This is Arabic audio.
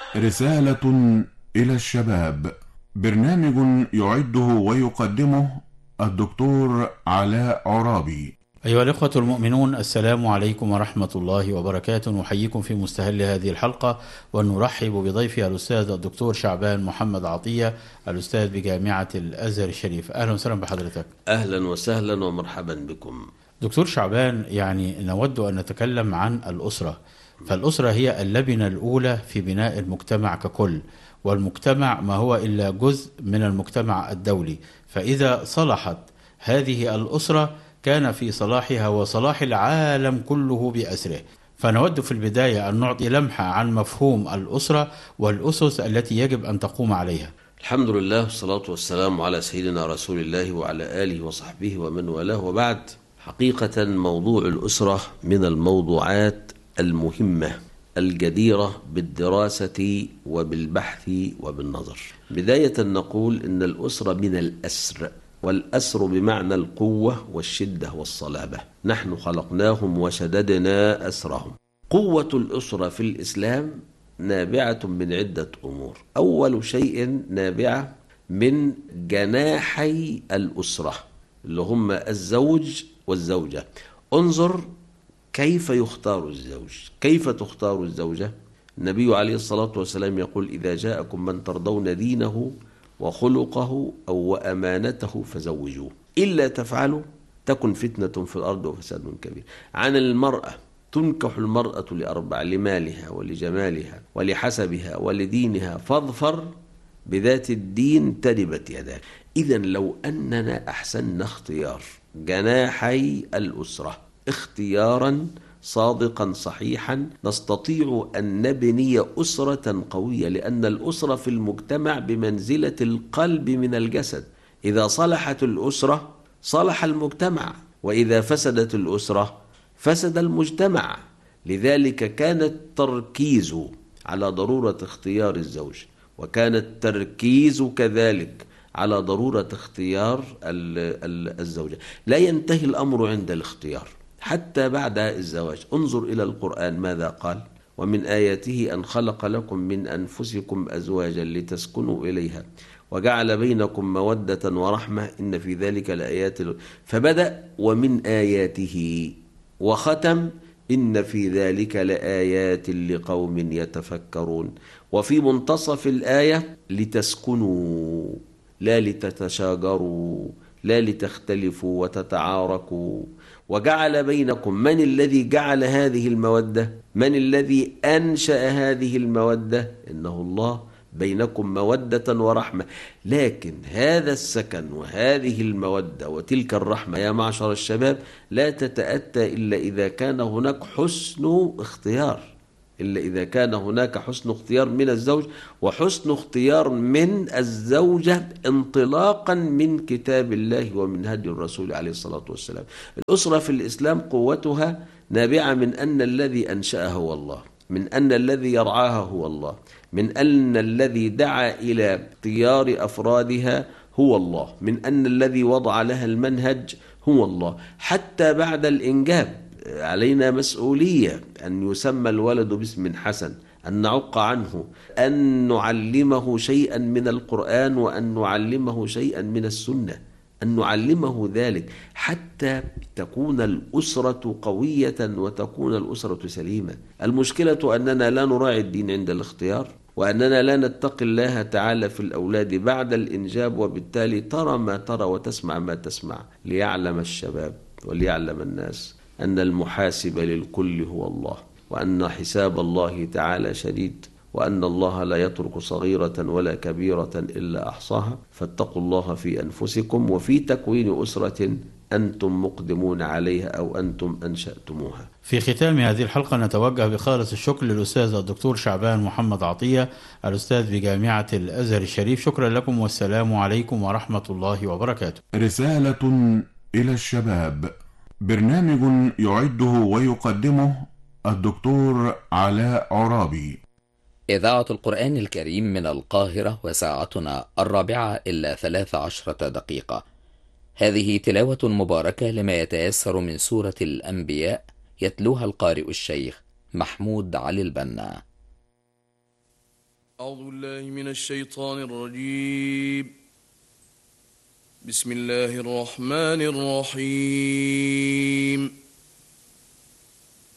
رسالة إلى الشباب. برنامج يعده ويقدمه الدكتور علاء عرابي. أيها الإخوة المؤمنون، السلام عليكم ورحمة الله وبركاته. نحييكم في مستهل هذه الحلقة ونرحب بضيفي الأستاذ الدكتور شعبان محمد عطية، الأستاذ بجامعة الأزهر الشريف. أهلا وسهلا بحضرتك. أهلا وسهلا ومرحبا بكم. دكتور شعبان، نود أن نتكلم عن الأسرة. فالأسرة هي اللبنة الأولى في بناء المجتمع ككل، والمجتمع ما هو إلا جزء من المجتمع الدولي. فإذا صلحت هذه الأسرة كان في صلاحها وصلاح العالم كله بأسره. فنود في البداية أن نعطي لمحة عن مفهوم الأسرة والأسس التي يجب أن تقوم عليها. الحمد لله والصلاة والسلام على سيدنا رسول الله وعلى آله وصحبه ومن والاه، وبعد. حقيقة موضوع الأسرة من الموضوعات المهمة الجديرة بالدراسة وبالبحث وبالنظر. بداية نقول إن الأسرة من الأسر، والأسر بمعنى القوة والشدة والصلابة. نحن خلقناهم وشددنا أسرهم. قوة الأسرة في الإسلام نابعة من عدة أمور. أول شيء نابعة من جناحي الأسرة اللي هم الزوج والزوجة. انظر كيف يختار الزوج، كيف تختار الزوجة. النبي عليه الصلاة والسلام يقول: إذا جاءكم من ترضون دينه وخلقه أو وأمانته فزوجوه، إلا تفعلوا تكن فتنة في الأرض وفساد كبير. عن المرأة: تنكح المرأة لأربع: لمالها ولجمالها ولحسبها ولدينها، فاظفر بذات الدين تربت يداك. إذن لو أننا أحسننا اختيار جناحي الأسرة اختيارا صادقا صحيحا، نستطيع أن نبني أسرة قوية، لأن الأسرة في المجتمع بمنزلة القلب من الجسد. إذا صلحت الأسرة صلح المجتمع، وإذا فسدت الأسرة فسد المجتمع. لذلك كان التركيز على ضرورة اختيار الزوج، وكان التركيز كذلك على ضرورة اختيار الزوجة. لا ينتهي الأمر عند الاختيار، حتى بعد الزواج. انظر إلى القرآن ماذا قال: ومن آياته أن خلق لكم من أنفسكم أزواجا لتسكنوا إليها وجعل بينكم مودة ورحمة إن في ذلك لآيات. فبدأ ومن آياته، وختم إن في ذلك لآيات لقوم يتفكرون. وفي منتصف الآية: لتسكنوا، لا لتتشاجروا، لا لتختلفوا وتتعاركوا. وجعل بينكم، من الذي جعل هذه المودة؟ من الذي أنشأ هذه المودة؟ إنه الله. بينكم مودة ورحمة. لكن هذا السكن وهذه المودة وتلك الرحمة يا معشر الشباب لا تتأتى إلا إذا كان هناك حسن اختيار، إلا إذا كان هناك حسن اختيار من الزوج وحسن اختيار من الزوجة، انطلاقا من كتاب الله ومن هدي الرسول عليه الصلاة والسلام. الأسرة في الإسلام قوتها نابعة من أن الذي أنشأها هو الله، من أن الذي يرعاها هو الله، من أن الذي دعا إلى اختيار أفرادها هو الله، من أن الذي وضع لها المنهج هو الله. حتى بعد الإنجاب علينا مسؤولية أن يسمى الولد باسم حسن، أن نعق عنه، أن نعلمه شيئا من القرآن، وأن نعلمه شيئا من السنة، أن نعلمه ذلك حتى تكون الأسرة قوية وتكون الأسرة سليمة. المشكلة أننا لا نراعي الدين عند الاختيار، وأننا لا نتقي الله تعالى في الأولاد بعد الإنجاب، وبالتالي ترى ما ترى وتسمع ما تسمع. ليعلم الشباب وليعلم الناس أن المحاسب للكل هو الله، وأن حساب الله تعالى شديد، وأن الله لا يترك صغيرة ولا كبيرة إلا أحصاها. فاتقوا الله في أنفسكم وفي تكوين أسرة أنتم مقدمون عليها أو أنتم أنشأتموها. في ختام هذه الحلقة نتوجه بخالص الشكر للأستاذ الدكتور شعبان محمد عطية، الأستاذ بجامعة الأزهر الشريف. شكرا لكم والسلام عليكم ورحمة الله وبركاته. رسالة إلى الشباب. برنامج يعده ويقدمه الدكتور علاء عرابي. إذاعة القرآن الكريم من القاهرة، وساعتنا 4:13 هذه تلاوة مباركة لما يتيسر من سورة الأنبياء، يتلوها القارئ الشيخ محمود علي البنا. أعوذ بالله من الشيطان الرجيم. بسم الله الرحمن الرحيم.